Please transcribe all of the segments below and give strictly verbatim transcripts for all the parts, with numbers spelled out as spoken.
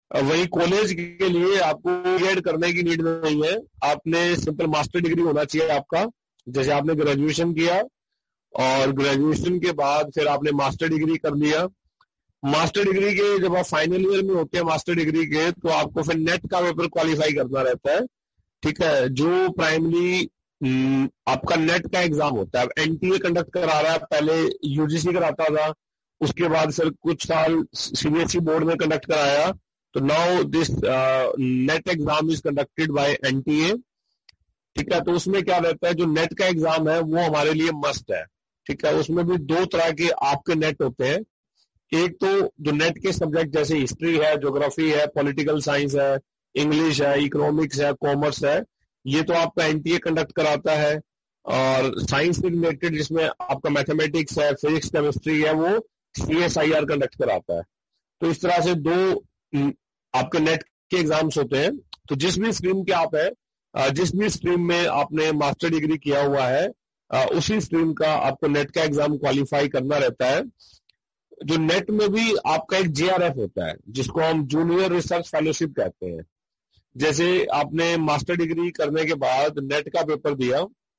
वही कॉलेज के लिए आपको बीएड करने की नीड नहीं है, आपने सिंपल मास्टर डिग्री होना चाहिए आपका। जैसे आपने ग्रेजुएशन किया और ग्रेजुएशन के बाद फिर आपने मास्टर डिग्री कर लिया। मास्टर डिग्री के जब आप फाइनल ईयर में होते हैं मास्टर डिग्री के, तो आपको फिर नेट का पेपर क्वालिफाई करना रहता है। ठीक है, जो प्राइमरी आपका नेट का एग्जाम होता है। एनटीए कंडक्ट करा रहा है, पहले यूजीसी कराता था, उसके बाद फिर कुछ साल सीबीएसई बोर्ड में कंडक्ट कराया। तो now this net exam is conducted by NTA. ठीक है, तो उसमें क्या रहता है, जो नेट का एग्जाम है वो हमारे लिए मस्ट है। ठीक है, उसमें भी दो तरह के आपके नेट होते हैं। एक तो जो नेट के सब्जेक्ट जैसे हिस्ट्री है, ज्योग्राफी है, पॉलिटिकल साइंस है, इंग्लिश है, इकोनॉमिक्स है, कॉमर्स है, ये तो आपका एनटीए कंडक्ट कराता है। और साइंस से रिलेटेड जिसमें आपका मैथमेटिक्स है, फिजिक्स, केमिस्ट्री है, वो सीएसआईआर कंडक्ट कराता है। तो इस तरह से दो आपके नेट के एग्जाम्स होते हैं। तो जिस भी स्ट्रीम के आप है, जिस भी स्ट्रीम में आपने मास्टर डिग्री किया हुआ है, उसी स्ट्रीम का आपको नेट का एग्जाम क्वालिफाई करना रहता है। जो नेट में भी आपका एक जेआरएफ होता है, जिसको हम जूनियर रिसर्च फेलोशिप कहते हैं। जैसे आपने मास्टर डिग्री करने के बाद नेट का पेपर दिया,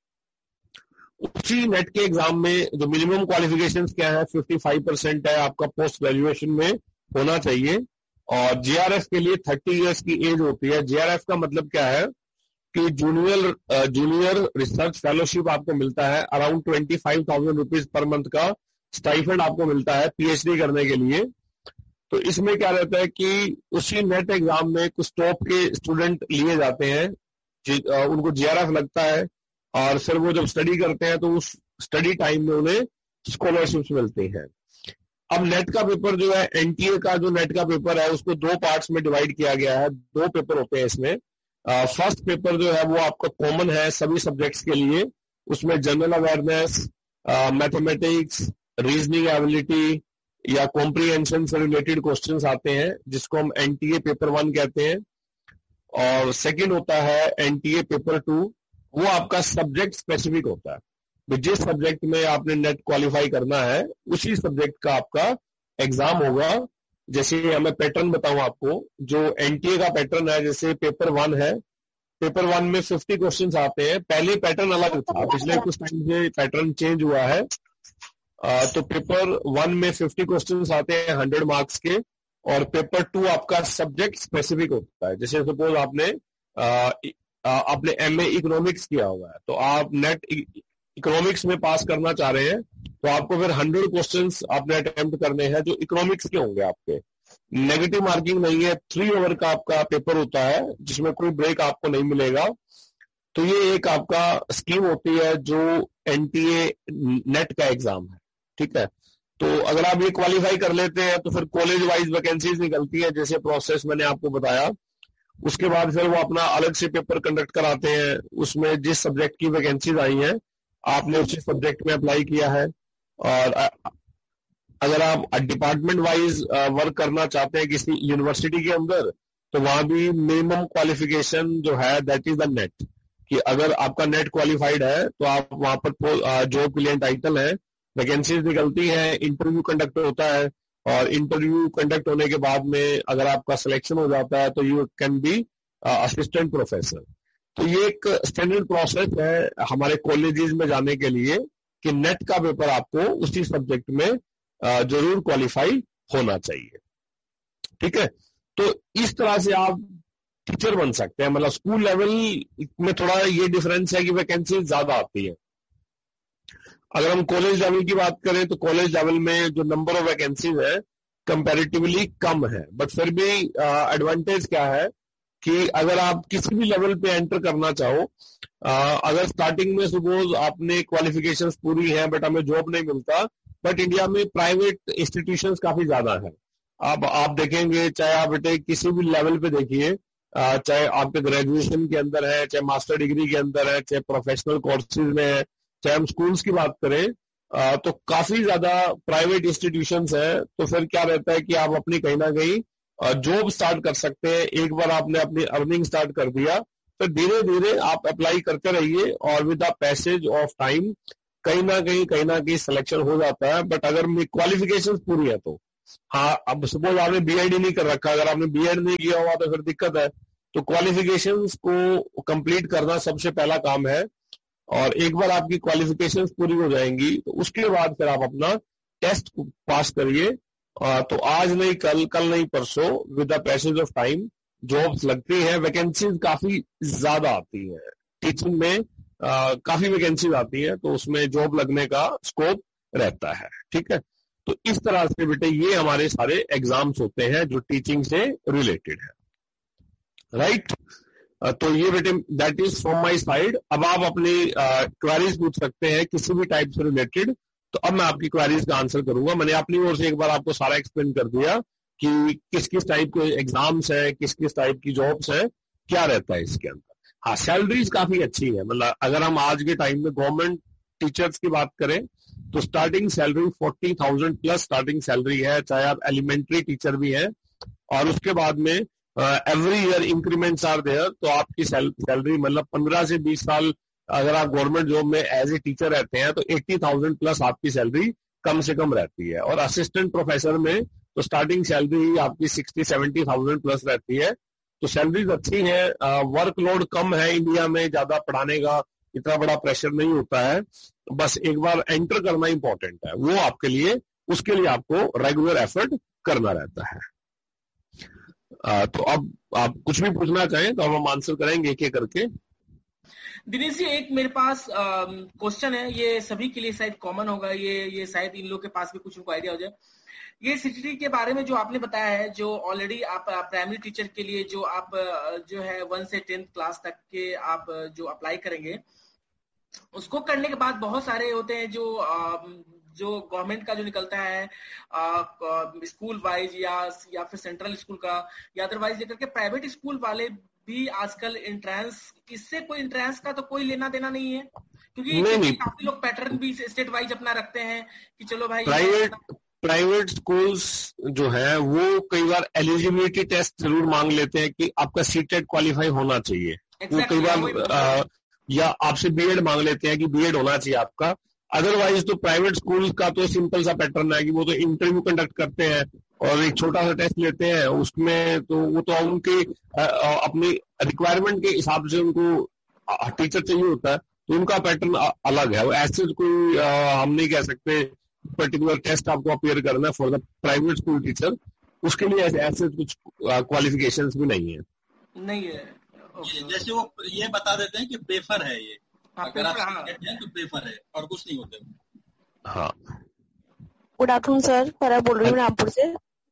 उसी नेट के एग्जाम में जो मिनिमम क्वालिफिकेशंस क्या है, पचपन परसेंट है आपका पोस्ट ग्रेजुएशन में होना चाहिए। और जेआरएफ के लिए तीस इयर्स की एज होती है। जेआरएफ का मतलब क्या है कि जूनियर जूनियर रिसर्च फेलोशिप आपको मिलता है, around twenty five thousand rupees per month का स्टाइफंड आपको मिलता है पीएचडी करने के लिए। तो इसमें क्या रहता है कि उसी नेट एग्जाम में कुछ टॉप के स्टूडेंट लिए जाते हैं, उनको जेआरएफ लगता है, और फिर वो जब स्टडी करते हैं तो उस स्टडी टाइम में उन्हें स्कॉलरशिप्स मिलती हैं। अब नेट का पेपर जो है, एनटीए का जो नेट का पेपर है, उसको दो पार्ट्स में डिवाइड किया गया है। दो पेपर होते हैं इसमें। फर्स्ट पेपर जो है वो आपका कॉमन है सभी सब्जेक्ट्स के लिए। उसमें general awareness, mathematics, reasoning ability या कॉम्प्रिहेंशन से रिलेटेड क्वेश्चंस आते हैं, जिसको हम एनटीए पेपर वन कहते हैं। और सेकंड होता है एनटीए पेपर टू, वो आपका सब्जेक्ट स्पेसिफिक होता है। तो जिस सब्जेक्ट में आपने नेट क्वालिफाई करना है, उसी सब्जेक्ट का आपका एग्जाम होगा। जैसे हमें पैटर्न बताऊं आपको, जो एनटीए का पैटर्न है, जैसे पेपर वन है, पेपर वन में फिफ्टी क्वेश्चंस आते हैं। पहले पैटर्न अलग था, पिछले कुछ टाइम से पैटर्न चेंज हुआ है। आ, तो पेपर वन में फिफ्टी क्वेश्चंस आते हैं हंड्रेड मार्क्स के, और पेपर टू आपका सब्जेक्ट स्पेसिफिक होता है। जैसे सपोज आपने आ, आ, आपने एमए इकोनॉमिक्स किया हुआ है, तो आप नेट इकोनॉमिक्स में पास करना चाह रहे हैं, तो आपको फिर हंड्रेड क्वेश्चंस आपने अटेम्प्ट करने हैं जो इकोनॉमिक्स के होंगे आपके। नेगेटिव मार्किंग नहीं है, थ्री ओवर का आपका पेपर होता है, जिसमें कोई ब्रेक आपको नहीं मिलेगा। तो ये एक आपका स्कीम होती है जो एनटीए नेट का एग्जाम है। ठीक है, तो अगर आप ये क्वालिफाई कर लेते हैं तो फिर कॉलेज वाइज वैकेंसीज निकलती है, जैसे प्रोसेस मैंने आपको बताया। उसके बाद फिर वो अपना अलग से पेपर कंडक्ट कराते हैं, उसमें जिस सब्जेक्ट की वैकेंसीज आई हैं आपने उसी सब्जेक्ट में अप्लाई किया है। और अगर आप डिपार्टमेंट वाइज वर्क करना चाहते हैं किसी यूनिवर्सिटी के अंदर, तो वहां भी मिनिमम क्वालिफिकेशन जो है दैट इज द नेट, कि अगर आपका नेट क्वालिफाइड है तो आप वहां पर जॉब के लिए टाइटल है, वैकेंसीज निकलती है, इंटरव्यू कंडक्ट होता है, और इंटरव्यू कंडक्ट होने के बाद में अगर आपका सिलेक्शन हो जाता है तो you can be assistant professor. तो ये एक स्टैंडर्ड प्रोसेस है हमारे कॉलेजेस में जाने के लिए कि नेट का पेपर आपको उसी सब्जेक्ट में जरूर क्वालिफाई होना चाहिए। ठीक है, तो इस तरह से आप टीचर बन सकते हैं। मतलब स्कूल लेवल में थोड़ा ये डिफरेंस है कि वैकेंसी ज्यादा आती है। अगर हम कॉलेज लेवल की बात करें तो कॉलेज लेवल में जो नंबर ऑफ वैकेंसीज है कंपैरेटिवली कम है, बट फिर भी एडवांटेज क्या है कि अगर आप किसी भी लेवल पे एंटर करना चाहो, आ, अगर स्टार्टिंग में सपोज आपने क्वालिफिकेशंस पूरी हैं बट हमें जॉब नहीं मिलता, बट इंडिया में प्राइवेट इंस्टीट्यूशंस काफी ज्यादा है। आप आप देखेंगे, चाहे आप बेटे किसी भी लेवल पे देखिए, चाहे आपके ग्रेजुएशन के अंदर है, चाहे मास्टर डिग्री के अंदर है, चाहे प्रोफेशनल कोर्सेज में है, चाहे हम स्कूल्स की बात करें, आ, तो काफी ज्यादा प्राइवेट इंस्टीट्यूशंस हैं। तो फिर क्या रहता है कि आप अपनी कहीं ना कहीं जॉब स्टार्ट कर सकते हैं। एक बार आपने अपनी अर्निंग स्टार्ट कर दिया तो धीरे धीरे आप अप्लाई करते रहिए, और with the passage of time कहीं ना कहीं कहीं ना कहीं सिलेक्शन हो जाता है। बट अगर क्वालिफिकेशन पूरी है तो हाँ, अब सपोज आपने बी एड नहीं कर रखा, अगर आपने बी एड नहीं किया हुआ तो फिर दिक्कत है। तो क्वालिफिकेशंस को कंप्लीट करना सबसे पहला काम है, और एक बार आपकी क्वालिफिकेशंस पूरी हो जाएंगी तो उसके बाद फिर आप अपना टेस्ट पास करिए। तो आज नहीं कल, कल नहीं परसों, with the passage of time jobs लगती हैं, वैकेंसीज काफी ज्यादा आती है टीचिंग में, आ, काफी वैकेंसीज आती है, तो उसमें जॉब लगने का स्कोप रहता है। ठीक है, तो इस तरह से बेटे ये हमारे सारे एग्जाम्स होते हैं जो टीचिंग से रिलेटेड है, राइट। तो ये बेटे that is from my side. अब आप अपनी क्वेरीज पूछ सकते हैं किसी भी टाइप से रिलेटेड। तो अब मैं आपकी क्वेरीज का आंसर करूंगा। मैंने अपनी ओर से एक बार आपको सारा एक्सप्लेन कर दिया कि किस किस टाइप के एग्जाम्स है, किस किस टाइप की जॉब्स है, क्या रहता है इसके अंदर। हाँ, सैलरीज काफी अच्छी है, मतलब अगर हम आज के टाइम में गवर्नमेंट टीचर्स की बात करें तो starting salary forty thousand plus starting salary है, चाहे आप एलिमेंट्री टीचर भी हैं। और उसके बाद में every year increments are there, तो आपकी सैलरी मतलब पंद्रह से बीस साल अगर आप गवर्नमेंट जॉब में एज ए टीचर रहते हैं तो एट्टी थाउजेंड प्लस आपकी सैलरी कम से कम रहती है। और असिस्टेंट प्रोफेसर में तो स्टार्टिंग सैलरी आपकी सिक्सटी सेवेंटी थाउजेंड प्लस रहती है। तो सैलरीज अच्छी है, वर्कलोड कम है इंडिया में, ज्यादा पढ़ाने का इतना बड़ा प्रेशर नहीं होता है, बस एक बार एंटर करना इंपॉर्टेंट है वो आपके लिए, उसके लिए आपको रेगुलर एफर्ट करना रहता है। आ, तो अब आप कुछ भी पूछना चाहें तो अब हम आंसर करेंगे एक एक करके। दिनेश जी, एक मेरे पास क्वेश्चन है, ये सभी के लिए शायद कॉमन होगा, ये ये शायद इन लोग के पास भी कुछ उनको आइडिया हो जाए। ये सीटीटी के बारे में जो आपने बताया है, जो ऑलरेडी आप प्राइमरी टीचर के लिए जो आप जो है वन से टेंथ क्लास तक के आप जो अप्लाई करेंगे, उसको करने के बाद बहुत सारे होते हैं जो जो गवर्नमेंट का जो निकलता है स्कूल वाइज या या फिर सेंट्रल स्कूल का या अदरवाइज लेकर के प्राइवेट स्कूल वाले भी आजकल एंट्रेंस, इससे कोई एंट्रेंस का तो कोई लेना देना नहीं है, क्योंकि नहीं, नहीं। काफी लोग पैटर्न भी स्टेट वाइज अपना रखते हैं कि चलो भाई प्राइवेट प्राइवेट स्कूल्स जो है वो कई बार एलिजिबिलिटी टेस्ट जरूर मांग लेते हैं कि आपका सीटेट क्वालिफाई होना चाहिए। exactly, वो कई बार या आपसे बीएड मांग लेते हैं कि बीएड होना चाहिए आपका। अदरवाइज तो प्राइवेट स्कूल का तो सिंपल सा पैटर्न है कि वो तो इंटरव्यू कंडक्ट करते हैं और एक छोटा सा टेस्ट लेते हैं, उसमें तो वो तो उनके अपनी रिक्वायरमेंट के हिसाब से उनको टीचर चाहिए होता है, तो उनका पैटर्न अलग है। ऐसे कोई हम नहीं कह सकते पर्टिकुलर टेस्ट आपको अपीयर करना है for the private school teacher, उसके लिए ऐसे, ऐसे कुछ क्वालिफिकेशंस भी नहीं है नहीं है। okay, जैसे वो ये बता देते हैं कि प्रेफर है, ये अगर आप हैं तो प्रेफर है और कुछ नहीं होते। हाँ, गुड आफ्टरनून सर, फरा बोल रही हूँ रामपुर से।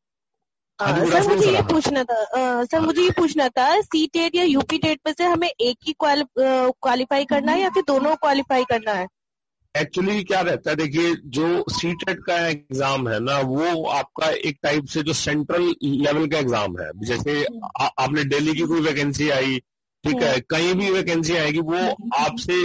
सर मुझे ये पूछना था आ, सर मुझे ये पूछना था सी टेट या यूपी टेट में से हमें एक ही क्वालिफाई करना है या फिर दोनों क्वालिफाई करना है? एक्चुअली क्या रहता है, देखिए जो सी टेट का एग्जाम है ना, वो आपका एक टाइप से जो सेंट्रल लेवल का एग्जाम है। जैसे आ, आपने दिल्ली की कोई वैकेंसी आई, ठीक है, कहीं भी वैकेंसी आएगी, वो आपसे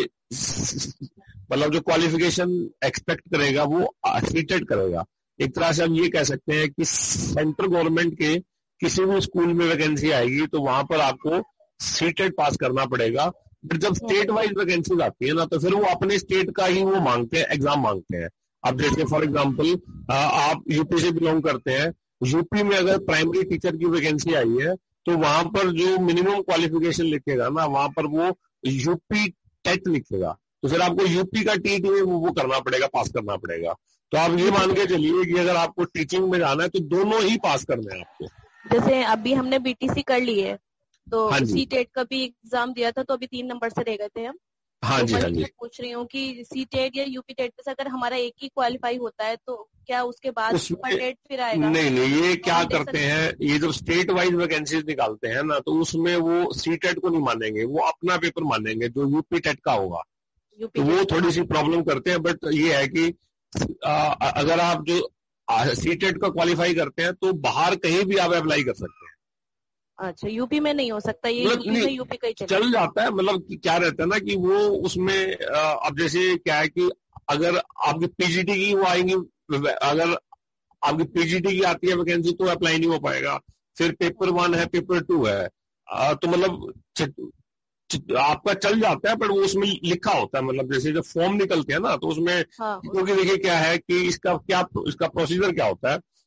मतलब जो क्वालिफिकेशन एक्सपेक्ट करेगा वो सी टेट करेगा। एक तरह से हम ये कह सकते हैं कि सेंट्रल गवर्नमेंट के किसी भी स्कूल में वैकेंसी आएगी तो वहां पर आपको सी टेट पास करना पड़ेगा। बट जब स्टेट वाइज वैकेंसीज आती है ना, तो फिर वो अपने स्टेट का ही वो मांगते हैं, एग्जाम मांगते हैं। अब जैसे फॉर एग्जांपल आप यूपी से बिलोंग करते हैं, यूपी में अगर प्राइमरी टीचर की वैकेंसी आई है तो वहां पर जो मिनिमम क्वालिफिकेशन लिखेगा ना, वहां पर वो यूपी टेट लिखेगा, तो फिर आपको यूपी का टी टी वो करना पड़ेगा, पास करना पड़ेगा। तो आप ये मान के चलिए कि अगर आपको टीचिंग में जाना है तो दोनों ही पास करने हैं आपको। जैसे अभी हमने बीटीसी कर ली है तो हाँ सी टेट का भी एग्जाम दिया था, तो अभी तीन नंबर से रह गए थे हम। हाँ तो जी, हाँ जी। पूछ रही हूँ कि सी टेट या यूपी टेट में से अगर हमारा एक ही क्वालिफाई होता है तो क्या उसके बाद सुपर टेट फिर आएगा? नहीं नहीं, ये क्या करते हैं, ये जब स्टेट वाइज वैकेंसीज निकालते हैं ना, तो उसमें वो सी टेट को नहीं मानेंगे, वो अपना पेपर मानेंगे जो यूपी टेट का होगा। तो वो थोड़ी सी प्रॉब्लम करते हैं। बट ये है कि आ, अगर आप जो सी टेट का क्वालिफाई करते हैं तो बाहर कहीं भी आप अप्लाई कर सकते हैं। अच्छा, यूपी में नहीं हो सकता ये? यूपी में यूपी का ही चल जाता है। मतलब क्या रहता है ना कि वो उसमें अब जैसे क्या है कि अगर आपकी पीजीटी की वो आएंगी, अगर आपकी पीजीटी की आती है वैकेंसी तो अप्लाई नहीं हो पाएगा। फिर पेपर वन है, पेपर टू है, तो मतलब आपका चल जाता है, पर वो उसमें लिखा होता है, मतलब जैसे जब फॉर्म निकलते हैं ना तो उसमें हाँ, क्योंकि देखिए क्या है कि इसका क्या इसका प्रोसीजर क्या होता है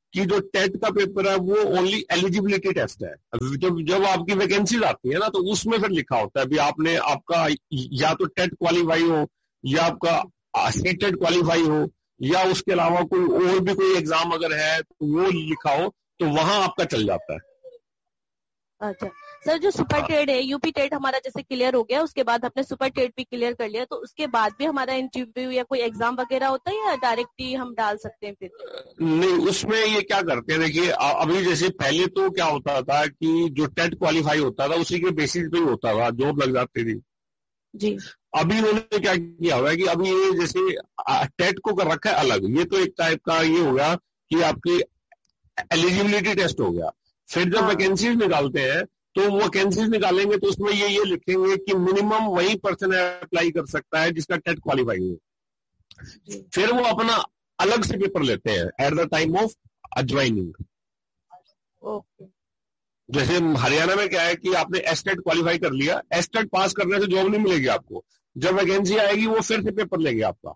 कि जो टेट का पेपर है वो ओनली एलिजिबिलिटी टेस्ट है। जब जब आपकी वैकेंसीज आती है ना तो उसमें फिर लिखा होता है भी आपने आपका या तो टेट क्वालिफाई हो या आपका सी टेट क्वालिफाई हो या उसके अलावा कोई और भी कोई एग्जाम अगर है तो वो लिखा हो, तो वहां आपका चल जाता है। अच्छा सर, जो सुपर टेट है, यूपी टेट हमारा जैसे क्लियर हो गया, उसके बाद हमने सुपर टेट भी क्लियर कर लिया, तो उसके बाद भी हमारा इंटरव्यू या कोई एग्जाम वगैरह होता है या डायरेक्ट ही हम डाल सकते हैं फिर? नहीं, उसमें ये क्या करते हैं, देखिए अभी जैसे पहले तो क्या होता था कि जो टेट क्वालिफाई होता था उसी के बेसिस पे ही होता था, जॉब लग जाती थी जी। अभी इन्होंने क्या किया हुआ है कि अभी ये जैसे टेट को कर रखा है अलग, ये तो एक टाइप का ये हो गया कि आपकी एलिजिबिलिटी टेस्ट हो गया। फिर जब वैकेंसीज निकालते हैं तो वो वैकेंसीज निकालेंगे तो उसमें ये ये लिखेंगे कि मिनिमम वही पर्सन अप्लाई कर सकता है जिसका टेट क्वालिफाई हो। फिर वो अपना अलग से पेपर लेते हैं at the time of joining. जैसे हरियाणा में क्या है कि आपने एस्टेट क्वालिफाई कर लिया, एस्टेट पास करने से जॉब नहीं मिलेगी आपको, जब वैकेंसी आएगी वो फिर से पेपर लेंगे आपका।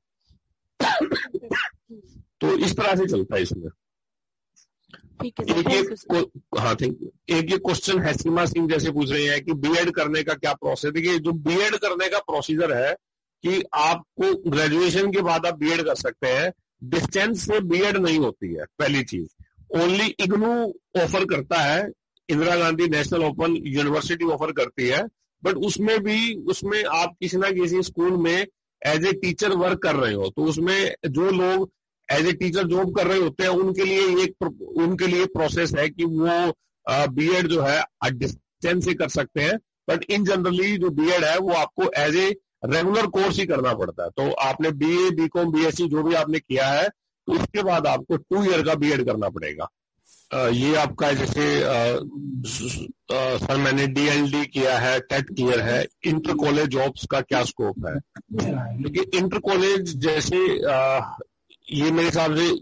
तो इस तरह से चलता है इसमें। एक ये हाँ थैंक यू। एक ये क्वेश्चन है सीमा सिंह जैसे पूछ रहे हैं कि बीएड करने का क्या प्रोसेस। देखिए जो बीएड करने का प्रोसीजर है कि आपको ग्रेजुएशन के बाद आप बीएड कर सकते हैं, डिस्टेंस से बीएड नहीं होती है पहली चीज। ओनली इग्नू ऑफर करता है, Indira Gandhi national open university offer करती है, बट उसमें भी उसमें आप किसी ना किसी स्कूल में एज ए टीचर वर्क कर रहे हो, तो उसमें जो लोग एज ए टीचर जॉब कर रहे होते हैं उनके लिए एक उनके लिए प्रोसेस है कि वो बीएड जो है डिस्टेंस से कर सकते हैं, बट इन जनरली जो बीएड है वो आपको एज ए रेगुलर कोर्स ही करना पड़ता है। तो आपने बीए, बीकॉम, बीएससी जो भी आपने किया है तो उसके बाद आपको टू ईयर का बीएड करना पड़ेगा। आ, ये आपका जैसे सर मैंने डीएलडी किया है, टेट क्लियर है, इंटर कॉलेज जॉब्स का क्या स्कोप है? क्योंकि इंटर कॉलेज जैसे आ, ये मेरे हिसाब से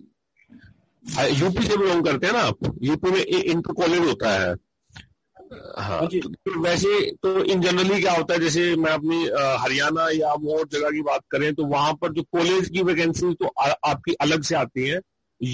यूपी से बिलोंग करते हैं ना आप, यूपी में इंटर कॉलेज होता है। हाँ तो वैसे तो इन जनरली क्या होता है, जैसे मैं अपनी हरियाणा या और जगह की बात करें तो वहां पर जो कॉलेज की वैकेंसी तो आ, आपकी अलग से आती है।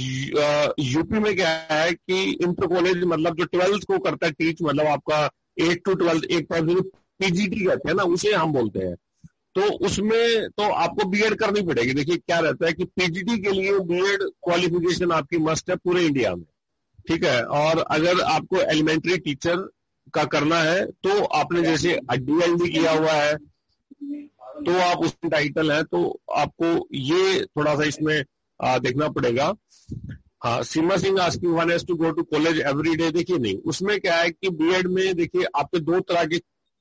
यूपी में क्या है कि इंटर कॉलेज मतलब जो ट्वेल्थ को करता है टीच, मतलब आपका एट टू ट्वेल्थ एक पीजीटी कहते हैं ना, उसे हम बोलते हैं। तो उसमें तो आपको बीएड करनी पड़ेगी। देखिए क्या रहता है कि पीजीटी के लिए बीएड क्वालिफिकेशन आपकी मस्ट है पूरे इंडिया में, ठीक है। और अगर आपको एलिमेंट्री टीचर का करना है तो आपने जैसे डीएलडी किया हुआ है तो आप उसमें टाइटल है, तो आपको ये थोड़ा सा इसमें आ, देखना पड़ेगा। हाँ, सीमा Singh asking one has to go to college every day. देखिए नहीं, उसमें क्या है कि बीएड में देखिए आपके दो तरह के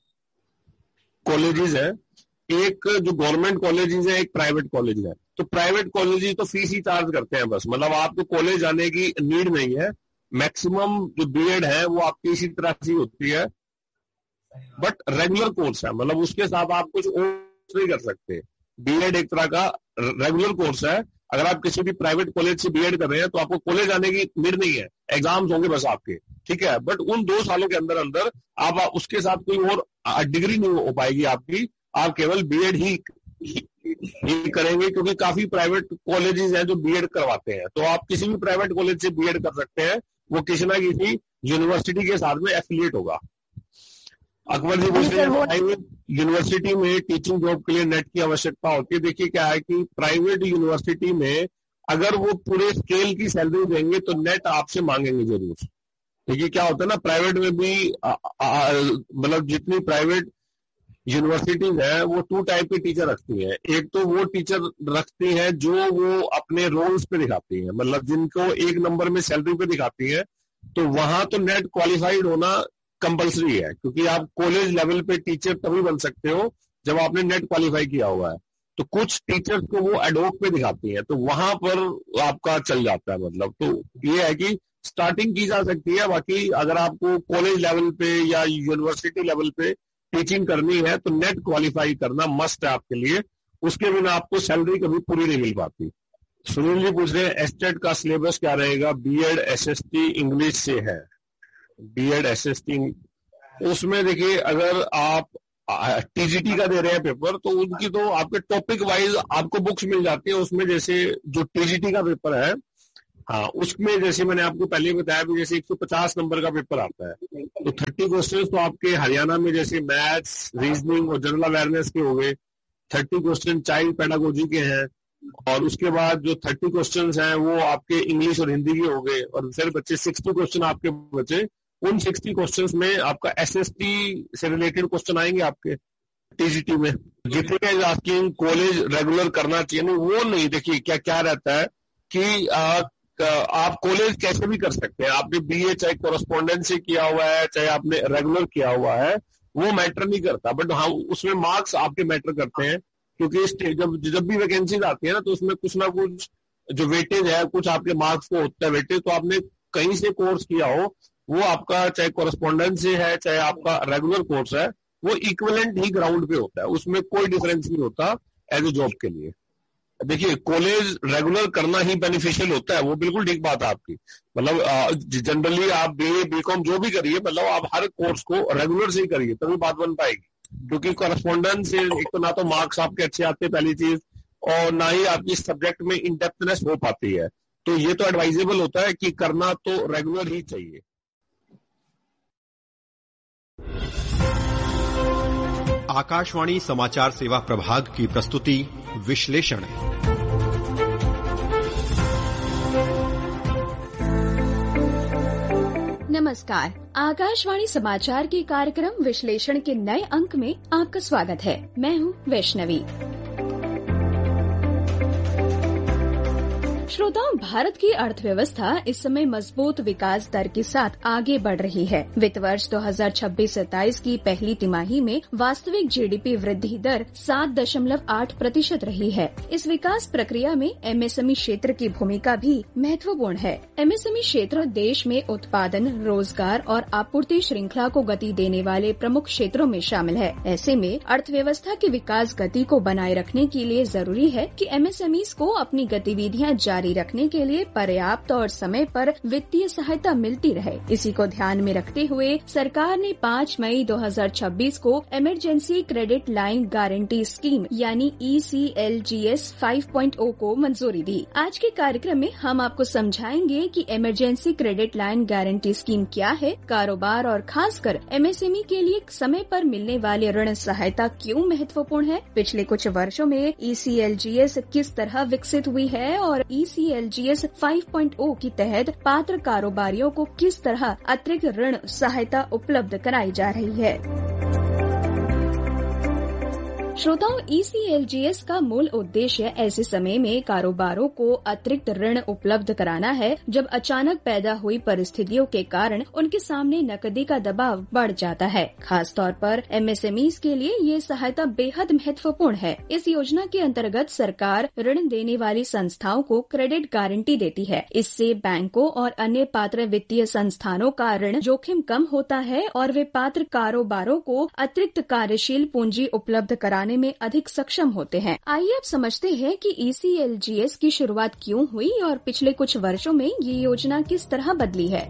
कॉलेजेस है, एक जो गवर्नमेंट कॉलेजेस है, एक प्राइवेट कॉलेज है। तो प्राइवेट कॉलेजेस तो फीस ही चार्ज करते हैं बस, मतलब आपको कॉलेज जाने की नीड नहीं है। मैक्सिमम जो बीएड है वो आपकी इसी तरह से होती है, बट रेगुलर कोर्स है, मतलब उसके साथ आप कुछ और नहीं कर सकते। बीएड एक तरह का रेगुलर कोर्स है। अगर आप किसी भी प्राइवेट कॉलेज से बीएड कर रहे हैं तो आपको कॉलेज आने की नीड नहीं है, एग्जाम्स होंगे बस आपके, ठीक है। बट उन दो सालों के अंदर अंदर आप उसके साथ कोई और डिग्री नहीं हो पाएगी आपकी, आप केवल बीएड ही, ही, ही करेंगे, क्योंकि काफी प्राइवेट कॉलेजेस हैं जो बीएड करवाते हैं। तो आप किसी भी प्राइवेट कॉलेज से बीएड कर सकते हैं, वो किसी ना किसी यूनिवर्सिटी के साथ में एफिलिएट होगा। अकबर जी पूछ रहे हैं प्राइवेट यूनिवर्सिटी में टीचिंग जॉब के लिए नेट की आवश्यकता होती है। देखिए क्या है कि प्राइवेट यूनिवर्सिटी में अगर वो पूरे स्केल की सैलरी देंगे तो नेट आपसे मांगेंगे जरूर। देखिए क्या होता है ना, प्राइवेट में भी मतलब जितनी प्राइवेट यूनिवर्सिटीज है वो टू टाइप के टीचर रखती है। एक तो वो टीचर रखती है जो वो अपने रोल्स पे दिखाती है, मतलब जिनको एक नंबर में सैलरी पे दिखाती है, तो वहां तो नेट क्वालिफाइड होना कंपलसरी है, क्योंकि आप कॉलेज लेवल पे टीचर तभी बन सकते हो जब आपने नेट क्वालिफाई किया हुआ है। तो कुछ टीचर्स को वो एडोक पे दिखाती है, तो वहां पर आपका चल जाता है। मतलब तो ये है कि स्टार्टिंग की जा सकती है, बाकी अगर आपको कॉलेज लेवल पे या यूनिवर्सिटी लेवल पे टीचिंग करनी है तो नेट क्वालिफाई करना मस्ट है आपके लिए, उसके बिना आपको सैलरी कभी पूरी नहीं मिल पाती। सुनील जी पूछ रहे हैं एस्टेट का सिलेबस क्या रहेगा? बीएड एसएसटी इंग्लिश से है, बीएड एसएसटी उसमें देखिए अगर आप टीजीटी का दे रहे हैं पेपर तो उनकी तो आपके टॉपिक वाइज आपको बुक्स मिल जाती है। उसमें जैसे जो टीजीटी का पेपर है हाँ, उसमें जैसे मैंने आपको पहले बताया भी, जैसे एक सौ पचास नंबर का पेपर आता है, तो तीस क्वेश्चन तो आपके हरियाणा में जैसे मैथ्स, रीजनिंग और जनरल अवेयरनेस के हो गए, तीस क्वेश्चन चाइल्ड पेडागोजी के हैं, और उसके बाद जो तीस क्वेश्चन हैं वो आपके इंग्लिश और हिंदी के हो गए, और फिर बच्चे साठ क्वेश्चन आपके बचे। उन साठ क्वेश्चंस में आपका एसएसटी से रिलेटेड क्वेश्चन आएंगे आपके टीजीटी में। जितने आस्किंग कॉलेज रेगुलर करना चाहिए, नहीं वो नहीं। देखिए क्या क्या रहता है कि आ, आप कॉलेज कैसे भी कर सकते हैं, आपने बीए चाहे कोरस्पोंडेंस से किया हुआ है, चाहे आपने रेगुलर किया हुआ है, वो मैटर नहीं करता, बट हाँ उसमें मार्क्स आपके मैटर करते हैं, क्योंकि जब जब भी वैकेंसीज आती है ना, तो उसमें कुछ ना कुछ जो वेटेज है, कुछ आपके मार्क्स को होता है वेटेज। तो आपने कहीं से कोर्स किया हो, वो आपका चाहे कोरस्पोंडेंस से है, चाहे आपका रेगुलर कोर्स है, वो इक्विवेलेंट ही ग्राउंड पे होता है, उसमें कोई डिफरेंस नहीं होता एज ए जॉब के लिए। देखिए कॉलेज रेगुलर करना ही बेनिफिशियल होता है, वो बिल्कुल ठीक बात है आपकी। मतलब जनरली आप बीए बीकॉम जो भी करिए, मतलब आप हर कोर्स को रेगुलर से ही करिए, तभी बात बन पाएगी। क्योंकि कॉरेस्पॉन्डेंस से एक तो ना तो मार्क्स आपके अच्छे आते हैं पहली चीज, और ना ही आपकी सब्जेक्ट में इन डेप्थनेस हो पाती है। तो ये तो एडवाइजेबल होता है कि करना तो रेगुलर ही चाहिए। आकाशवाणी समाचार सेवा प्रभाग की प्रस्तुति विश्लेषण। नमस्कार, आकाशवाणी समाचार के कार्यक्रम विश्लेषण के नए अंक में आपका स्वागत है। मैं हूं वैष्णवी। श्रोताओं, भारत की अर्थव्यवस्था इस समय मजबूत विकास दर के साथ आगे बढ़ रही है। वित्त वर्ष दो हज़ार छब्बीस सत्ताईस की पहली तिमाही में वास्तविक जीडीपी वृद्धि दर सात दशमलव आठ प्रतिशत रही है। इस विकास प्रक्रिया में एमएसएमई क्षेत्र की भूमिका भी महत्वपूर्ण है। एमएसएमई क्षेत्र देश में उत्पादन, रोजगार और आपूर्ति श्रृंखला को गति देने वाले प्रमुख क्षेत्रों में शामिल है। ऐसे में अर्थव्यवस्था की विकास गति को बनाए रखने के लिए जरूरी है कि एमएसएमईज को अपनी गतिविधियां जारी रखने के लिए पर्याप्त और समय पर वित्तीय सहायता मिलती रहे। इसी को ध्यान में रखते हुए सरकार ने पाँच मई दो हज़ार छब्बीस को emergency credit line guarantee scheme यानी ई C L G S five point zero को मंजूरी दी। आज के कार्यक्रम में हम आपको समझाएंगे कि emergency credit line guarantee scheme क्या है, कारोबार और खासकर एमएसएमई के लिए समय पर मिलने वाले ऋण सहायता क्यों महत्वपूर्ण है, पिछले कुछ वर्षों में ई सी एल जी एस किस तरह विकसित हुई है और ई C L G S five point zero की तहत पात्र कारोबारियों को किस तरह अतिरिक्त ऋण सहायता उपलब्ध कराई जा रही है। श्रोताओं, ई सी एल जी एस का मूल उद्देश्य ऐसे समय में कारोबारों को अतिरिक्त ऋण उपलब्ध कराना है जब अचानक पैदा हुई परिस्थितियों के कारण उनके सामने नकदी का दबाव बढ़ जाता है। खास तौर पर एमएसएमईज के लिए ये सहायता बेहद महत्वपूर्ण है। इस योजना के अंतर्गत सरकार ऋण देने वाली संस्थाओं को क्रेडिट गारंटी देती है। इससे बैंकों और अन्य पात्र वित्तीय संस्थानों का ऋण जोखिम कम होता है और वे पात्र कारोबारों को अतिरिक्त कार्यशील पूंजी उपलब्ध कराने में अधिक सक्षम होते हैं। आइए अब समझते हैं कि ई सी एल जी एस की शुरुआत क्यों हुई और पिछले कुछ वर्षों में ये योजना किस तरह बदली है।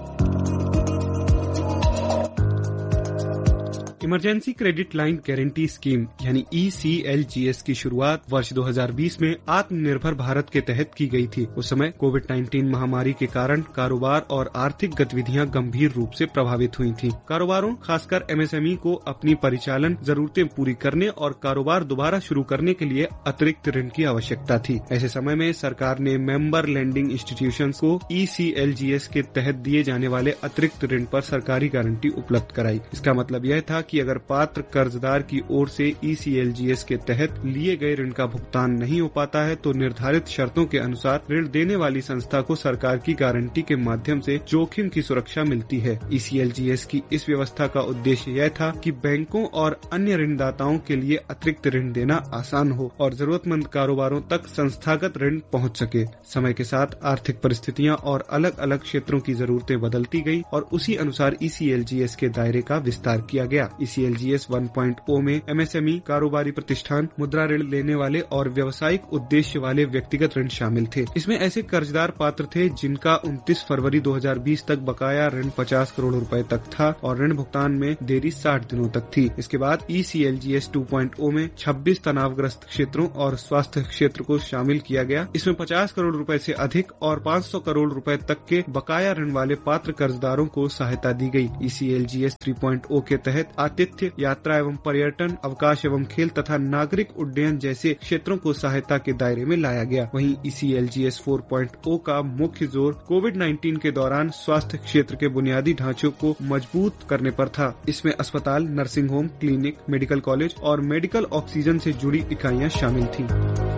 Emergency credit line guarantee scheme यानी ई सी एल जी एस की शुरुआत वर्ष दो हज़ार बीस में आत्मनिर्भर भारत के तहत की गई थी। उस समय कोविड उन्नीस महामारी के कारण कारोबार और आर्थिक गतिविधियां गंभीर रूप से प्रभावित हुई थीं। कारोबारों, खासकर एमएसएमई को अपनी परिचालन जरूरतें पूरी करने और कारोबार दोबारा शुरू करने के लिए अतिरिक्त ऋण की आवश्यकता थी। ऐसे समय में सरकार ने मेंबर लेंडिंग इंस्टीट्यूशंस को ई सी एल जी एस के तहत दिए जाने वाले अतिरिक्त ऋण पर सरकारी गारंटी उपलब्ध कराई। इसका मतलब यह था कि अगर पात्र कर्जदार की ओर से ई सी एल जी एस के तहत लिए गए ऋण का भुगतान नहीं हो पाता है तो निर्धारित शर्तों के अनुसार ऋण देने वाली संस्था को सरकार की गारंटी के माध्यम से जोखिम की सुरक्षा मिलती है। ई सी एल जी एस की इस व्यवस्था का उद्देश्य यह था कि बैंकों और अन्य ऋणदाताओं के लिए अतिरिक्त ऋण देना आसान हो और जरूरतमंद कारोबारों तक संस्थागत ऋण पहुंच सके। समय के साथ आर्थिक परिस्थितियां और अलग अलग क्षेत्रों की जरूरतें बदलती गई और उसी अनुसार ई सी एल जी एस के दायरे का विस्तार किया गया। ईसीएलजीएस वन पॉइंट ओ में एमएसएमई, कारोबारी प्रतिष्ठान, मुद्रा ऋण लेने वाले और व्यवसायिक उद्देश्य वाले व्यक्तिगत ऋण शामिल थे। इसमें ऐसे कर्जदार पात्र थे जिनका उनतीस फरवरी दो हज़ार बीस तक बकाया ऋण पचास करोड़ रुपए तक था और ऋण भुगतान में देरी साठ दिनों तक थी। इसके बाद ईसीएलजीएस टू पॉइंट ओ में छब्बीस तनावग्रस्त क्षेत्रों और स्वास्थ्य क्षेत्र को शामिल किया गया। इसमें पचास करोड़ रुपए से अधिक और पाँच सौ करोड़ रुपए तक के बकाया ऋण वाले पात्र कर्जदारों को सहायता दी गई। ईसीएलजीएस थ्री पॉइंट ओ के तहत आतिथ्य, यात्रा एवं पर्यटन, अवकाश एवं खेल तथा नागरिक उड्डयन जैसे क्षेत्रों को सहायता के दायरे में लाया गया। वहीं ईसीएलजीएस फोर पॉइंट ओ का मुख्य जोर कोविड नाइन्टीन के दौरान स्वास्थ्य क्षेत्र के बुनियादी ढांचों को मजबूत करने पर था। इसमें अस्पताल, nursing home, clinic, medical college और मेडिकल ऑक्सीजन से जुड़ी इकाइयां शामिल थीं।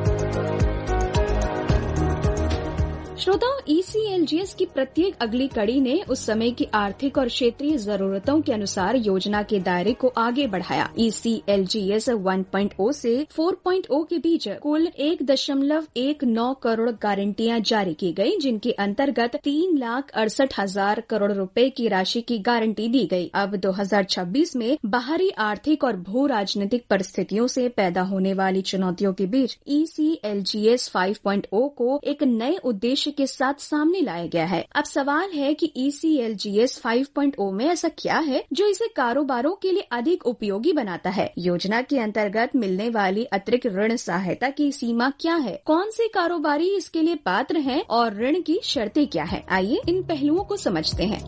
श्रोताओं, ईसीएलजीएस की प्रत्येक अगली कड़ी ने उस समय की आर्थिक और क्षेत्रीय जरूरतों के अनुसार योजना के दायरे को आगे बढ़ाया। ईसीएलजीएस वन पॉइंट ओ से फोर पॉइंट ओ के बीच कुल एक दशमलव एक नौ करोड़ गारंटियां जारी की गई, जिनके अंतर्गत तीन लाख अड़सठ हजार करोड़ रुपए की राशि की गारंटी दी गई। अब दो हज़ार छब्बीस में बाहरी आर्थिक और भू राजनीतिक परिस्थितियों से पैदा होने वाली चुनौतियों के बीच ईसीएलजीएस फाइव पॉइंट ओ को एक नए उद्देश्य के साथ सामने लाया गया है। अब सवाल है कि ईसीएलजीएस फाइव पॉइंट ओ में ऐसा क्या है जो इसे कारोबारों के लिए अधिक उपयोगी बनाता है। योजना के अंतर्गत मिलने वाली अतिरिक्त ऋण सहायता की सीमा क्या है, कौन से कारोबारी इसके लिए पात्र हैं और ऋण की शर्तें क्या है। आइए इन पहलुओं को समझते हैं।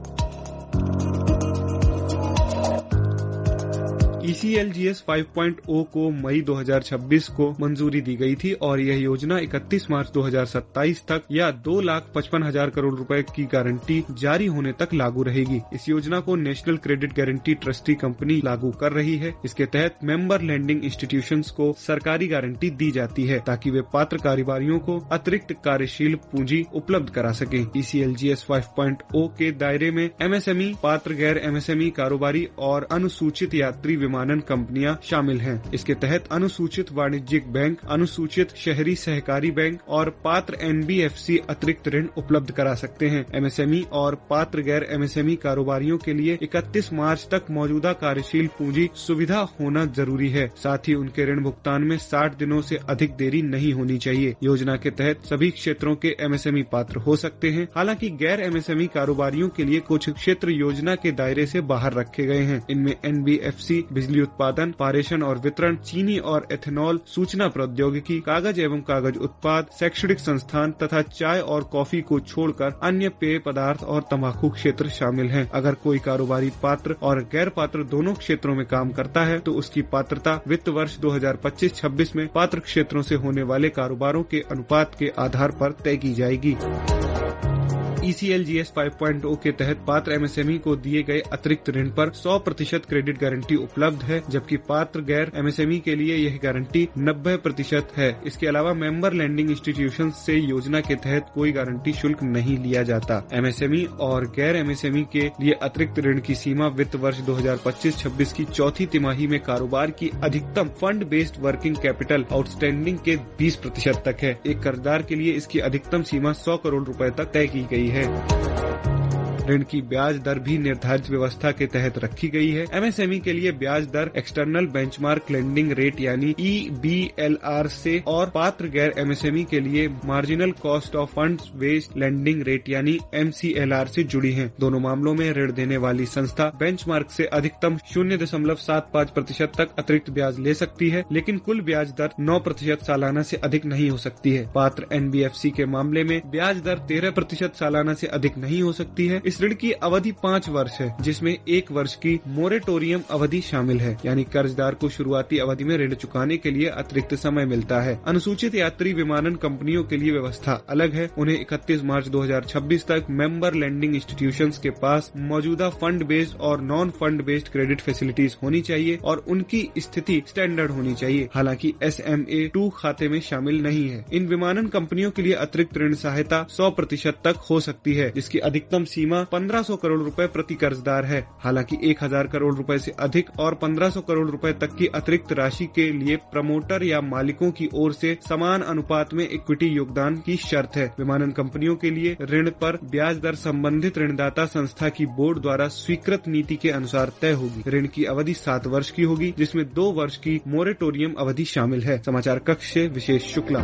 ईसीएलजीएस फाइव पॉइंट ओ को मई दो हज़ार छब्बीस को मंजूरी दी गई थी और यह योजना इकतीस मार्च दो हज़ार सत्ताईस तक या दो लाख पचपन हजार करोड़ रुपए की गारंटी जारी होने तक लागू रहेगी। इस योजना को national credit guarantee trustee company लागू कर रही है। इसके तहत मेंबर लैंडिंग इंस्टीट्यूशंस को सरकारी गारंटी दी जाती है ताकि वे पात्र कारोबारियों को अतिरिक्त कार्यशील पूंजी उपलब्ध करा सके। ईसीएलजीएस फाइव पॉइंट ओ के दायरे में एमएसएमई, पात्र गैर एमएसएमई कारोबारी और अनुसूचित यात्री विमानन कंपनियां शामिल हैं। इसके तहत अनुसूचित वाणिज्यिक बैंक, अनुसूचित शहरी सहकारी बैंक और पात्र एनबीएफसी अतिरिक्त ऋण उपलब्ध करा सकते हैं। एमएसएमई और पात्र गैर एमएसएमई कारोबारियों के लिए इकतीस मार्च तक मौजूदा कार्यशील पूंजी सुविधा होना जरूरी है। साथ ही उनके ऋण भुगतान में साठ दिनों से अधिक देरी नहीं होनी चाहिए। योजना के तहत सभी क्षेत्रों के एमएसएमई पात्र हो सकते हैं। हालांकि गैर एमएसएमई कारोबारियों के लिए कुछ क्षेत्र योजना के दायरे से बाहर रखे गए हैं। इनमें एनबीएफसी, बिजली उत्पादन, पारेषण और वितरण, चीनी और एथेनॉल, सूचना प्रौद्योगिकी, कागज एवं कागज उत्पाद, शैक्षणिक संस्थान तथा चाय और कॉफी को छोड़कर अन्य पेय पदार्थ और तंबाकू क्षेत्र शामिल हैं। अगर कोई कारोबारी पात्र और गैर पात्र दोनों क्षेत्रों में काम करता है तो उसकी पात्रता वित्त वर्ष दो हज़ार पच्चीस छब्बीस में पात्र क्षेत्रों से होने वाले कारोबारों के अनुपात के आधार पर तय की जाएगी। ईसीएलजीएस फाइव पॉइंट ओ के तहत पात्र एमएसएमई को दिए गए अतिरिक्त ऋण पर सौ प्रतिशत क्रेडिट गारंटी उपलब्ध है, जबकि पात्र गैर एमएसएमई के लिए यह गारंटी नब्बे प्रतिशत है। इसके अलावा मेंबर लैंडिंग इंस्टीट्यूशन से योजना के तहत कोई गारंटी शुल्क नहीं लिया जाता। एमएसएमई और गैर एमएसएमई के लिए अतिरिक्त ऋण की सीमा वित्त वर्ष दो हज़ार पच्चीस छब्बीस की चौथी तिमाही में कारोबार की अधिकतम fund based working capital outstanding के बीस प्रतिशत तक है। एक कर्जदार के लिए इसकी अधिकतम सीमा सौ करोड़ रुपए तक तय की गई है। ऋण की ब्याज दर भी निर्धारित व्यवस्था के तहत रखी गई है। एमएसएमई के लिए ब्याज दर एक्सटर्नल बेंचमार्क लेंडिंग रेट यानी ई बी एल आर से और पात्र गैर एमएसएमई के लिए marginal cost of funds based lending rate यानी एम सी एल आर से जुड़ी है। दोनों मामलों में ऋण देने वाली संस्था बेंचमार्क से अधिकतम शून्य दशमलव सात पाँच प्रतिशत तक अतिरिक्त ब्याज ले सकती है, लेकिन कुल ब्याज दर नौ प्रतिशत सालाना से अधिक नहीं हो सकती है। पात्र एनबीएफसी के मामले में ब्याज दर तेरह प्रतिशत सालाना से अधिक नहीं हो सकती है। इस ऋण की अवधि पाँच वर्ष है, जिसमें एक वर्ष की मोरेटोरियम अवधि शामिल है, यानी कर्जदार को शुरुआती अवधि में ऋण चुकाने के लिए अतिरिक्त समय मिलता है। अनुसूचित यात्री विमानन कंपनियों के लिए व्यवस्था अलग है। उन्हें इकतीस मार्च दो हज़ार छब्बीस तक मेंबर लैंडिंग इंस्टीट्यूशंस के पास मौजूदा फंड बेस्ड और non fund based credit facilities होनी चाहिए और उनकी स्थिति स्टैंडर्ड होनी चाहिए। हालांकि एस एम ए टू खाते में शामिल नहीं है। इन विमानन कंपनियों के लिए अतिरिक्त ऋण सहायता सौ प्रतिशत तक हो सकती है, जिसकी अधिकतम सीमा पंद्रह सौ करोड़ रुपए प्रति कर्जदार है। हालांकि एक हजार करोड़ रुपए से अधिक और पंद्रह सौ करोड़ रुपए तक की अतिरिक्त राशि के लिए प्रमोटर या मालिकों की ओर से समान अनुपात में इक्विटी योगदान की शर्त है। विमानन कंपनियों के लिए ऋण पर ब्याज दर संबंधित ऋणदाता संस्था की बोर्ड द्वारा स्वीकृत नीति के अनुसार तय होगी। ऋण की अवधि सात वर्ष की होगी, जिसमें दो वर्ष की मोरेटोरियम अवधि शामिल है। समाचार कक्ष से विशेष शुक्ला।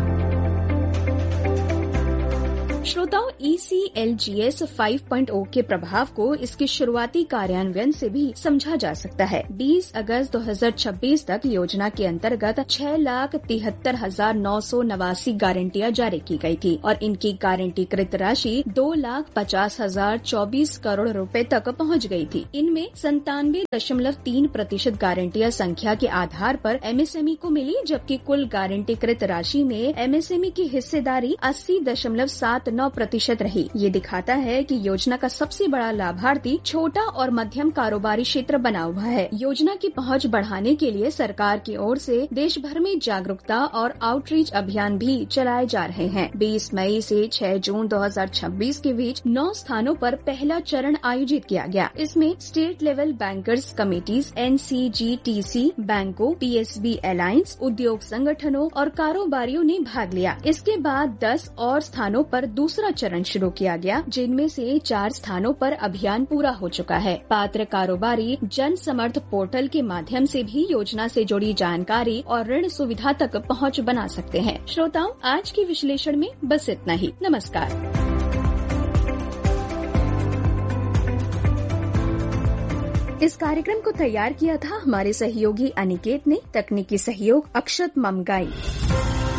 श्रोताओं, ई C L G S five point ओ के प्रभाव को इसके शुरुआती कार्यान्वयन से भी समझा जा सकता है। बीस अगस्त दो हज़ार छब्बीस तक योजना के अंतर्गत छह लाख तिहत्तर हजार नौ सौ नवासी गारंटियां जारी की गई थी और इनकी गारंटीकृत राशि दो लाख पचास हजार चौबीस करोड़ रुपए तक पहुंच गई थी। इनमें संतानवे दशमलव तीन प्रतिशत गारंटियां संख्या के आधार पर एम एस एम ई को मिली, जबकि कुल गारंटीकृत राशि में एम एस एम ई की हिस्सेदारी अस्सी दशमलव सात नौ प्रतिशत रही। ये दिखाता है कि योजना का सबसे बड़ा लाभार्थी छोटा और मध्यम कारोबारी क्षेत्र बना हुआ है। योजना की पहुंच बढ़ाने के लिए सरकार की ओर से देश भर में जागरूकता और आउटरीच अभियान भी चलाए जा रहे हैं। बीस मई से छह जून दो हज़ार छब्बीस के बीच नौ स्थानों पर पहला चरण आयोजित किया गया। इसमें state level bankers committees, N C G T C, बैंकों, पी एस बी अलायंस, उद्योग संगठनों और कारोबारियों ने भाग लिया। इसके बाद दस और स्थानों पर दूसरा चरण शुरू किया गया, जिनमें से चार स्थानों पर अभियान पूरा हो चुका है। पात्र कारोबारी जन समर्थ पोर्टल के माध्यम से भी योजना से जुड़ी जानकारी और ऋण सुविधा तक पहुंच बना सकते हैं। श्रोताओं, आज के विश्लेषण में बस इतना ही। नमस्कार। इस कार्यक्रम को तैयार किया था हमारे सहयोगी अनिकेत ने। तकनीकी सहयोग अक्षत ममगाई।